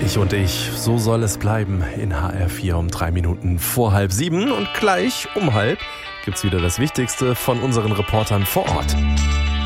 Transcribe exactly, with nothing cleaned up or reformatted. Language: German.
Ich und ich, so soll es bleiben in H R vier um drei Minuten vor halb sieben und gleich um halb gibt's wieder das Wichtigste von unseren Reportern vor Ort.